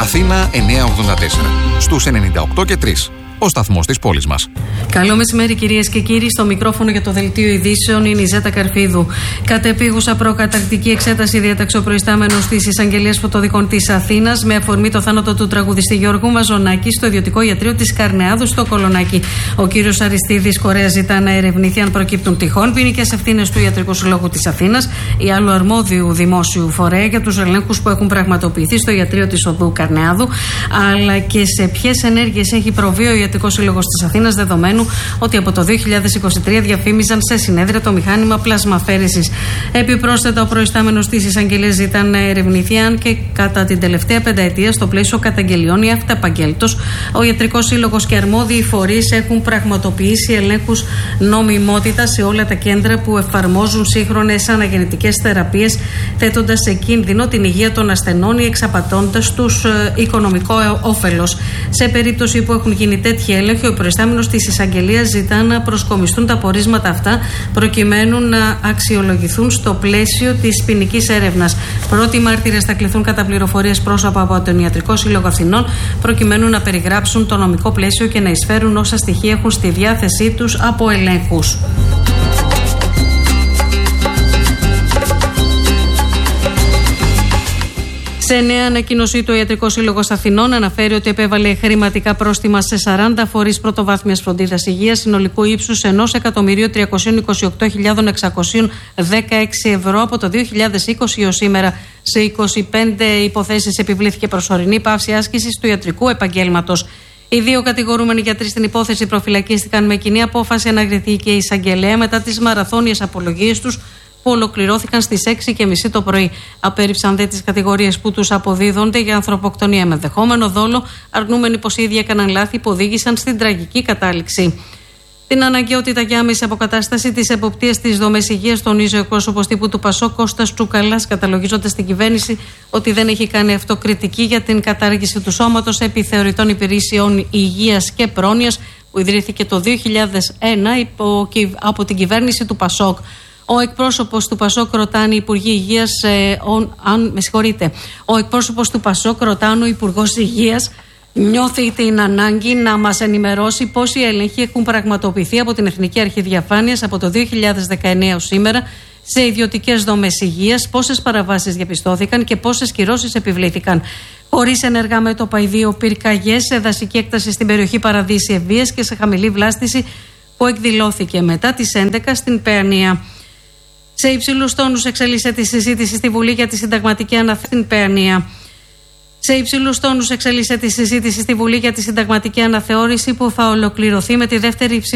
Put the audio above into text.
Αθήνα 984. Στους 98 και 3. Ο σταθμός της πόλης μας. Καλό μεσημέρι, κυρίες και κύριοι. Στο μικρόφωνο για το δελτίο ειδήσεων είναι η Ζέτα Καρφίδου. Κατεπίγουσα προκαταρκτική εξέταση διέταξε ο προϊστάμενος της Εισαγγελίας Φωτοδικών της Αθήνας με αφορμή το θάνατο του τραγουδιστή Γιώργου Μαζονάκη στο ιδιωτικό ιατρείο της Καρνεάδου στο Κολονάκι. Ο κύριος Αριστίδης Κορέας ζητά να ερευνηθεί αν προκύπτουν τυχόν ποινικές ευθύνες του Ιατρικού Συλλόγου της Αθήνας ή άλλου αρμόδιου δημόσιου φορέα για τους ελέγχους που έχουν πραγματοποιηθεί στο ιατρείο της Οδού Καρνεάδου, αλλά και σε ποιες ενέργειες έχει προβεί ο Ιατρικός Σύλλογος της Αθήνας, δεδομένου ότι από το 2023 διαφήμιζαν σε συνέδρια το μηχάνημα πλασμαφέρεσης. Επιπρόσθετα, ο προϊστάμενος της Εισαγγελίας ζητά να ερευνηθεί αν και κατά την τελευταία πενταετία, στο πλαίσιο καταγγελιών ή αυταπαγγέλτος, ο Ιατρικός Σύλλογος και αρμόδιοι φορείς έχουν πραγματοποιήσει ελέγχους νομιμότητας σε όλα τα κέντρα που εφαρμόζουν σύγχρονες αναγεννητικές θεραπείες, θέτοντας σε κίνδυνο την υγεία των ασθενών ή εξαπατώντας τους οικονομικό όφελος. Σε περίπτωση που έχουν γίνει τέτοιοι έλεγχοι, ο προϊστάμενος της Εισαγγελίας ζητά να προσκομιστούν τα πορίσματα αυτά προκειμένου να αξιολογηθούν στο πλαίσιο της ποινικής έρευνας. Πρώτοι μάρτυρες θα κληθούν κατά πληροφορίες πρόσωπα από τον Ιατρικό Σύλλογο Αθηνών προκειμένου να περιγράψουν το νομικό πλαίσιο και να εισφέρουν όσα στοιχεία έχουν στη διάθεσή τους από ελέγχους. Σε νέα ανακοίνωσή του, ο Ιατρικός Σύλλογος Αθηνών αναφέρει ότι επέβαλε χρηματικά πρόστιμα σε 40 φορείς πρωτοβάθμιας φροντίδας υγείας συνολικού ύψους 1.322.616 ευρώ από το 2020 έως σήμερα. Σε 25 υποθέσεις επιβλήθηκε προσωρινή πάυση άσκησης του ιατρικού επαγγέλματος. Οι δύο κατηγορούμενοι γιατροί στην υπόθεση προφυλακίστηκαν με κοινή απόφαση ανακριθεί και η εισαγγελέα μετά τις μαραθώνιες απολογίες τους, που ολοκληρώθηκαν στις 6:30 το πρωί. Απέρριψαν δε τις κατηγορίες που τους αποδίδονται για ανθρωποκτονία με δεχόμενο δόλο, αρνούμενοι πως ήδη έκαναν λάθη που οδήγησαν στην τραγική κατάληξη. Την αναγκαιότητα για άμεση αποκατάσταση της εποπτείας της δομές υγείας τονίζει ο εκπρόσωπος τύπου του ΠΑΣΟΚ Κώστας Τσουκαλάς, καταλογίζοντας την κυβέρνηση ότι δεν έχει κάνει αυτοκριτική για την κατάργηση του σώματος επιθεωρητών υπηρεσιών υγείας και πρόνοιας που ιδρύθηκε το 2001 από την κυβέρνηση του ΠΑΣΟΚ. Ο εκπρόσωπος του ΠΑΣΟΚ ρωτάνε οι Υπουργοί Υγείας, ο εκπρόσωπος του ΠΑΣΟΚ ρωτάνε ο Υπουργός Υγείας νιώθει την ανάγκη να μας ενημερώσει πόσοι έλεγχοι έχουν πραγματοποιηθεί από την Εθνική Αρχή Διαφάνειας από το 2019 ως σήμερα σε ιδιωτικές δομές υγείας, πόσες παραβάσεις διαπιστώθηκαν και πόσες κυρώσεις επιβλήθηκαν. Χωρίς ενεργά μέτωπα, οι δύο πυρκαγιές σε δασική έκταση στην περιοχή Παραδείσι Ευβοίας και σε χαμηλή βλάστηση που εκδηλώθηκε μετά τις 11 στην Παιανία. Σε υψηλούς τόνους εξελίσσεται η συζήτηση στη Βουλή για τη συνταγματική αναθεώρηση που θα ολοκληρωθεί με τη δεύτερη